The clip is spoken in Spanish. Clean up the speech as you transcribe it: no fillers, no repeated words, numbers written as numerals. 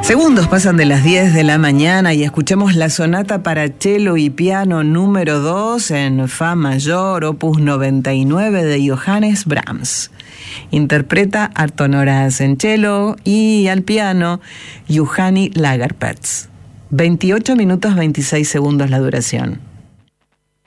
Segundos pasan de las 10 de la mañana y escuchamos la sonata para cello y piano número 2 en fa mayor, opus 99 de Johannes Brahms. Interpreta Arton Horaz en cello y al piano Juhani Lagerpets. 28 minutos 26 segundos la duración.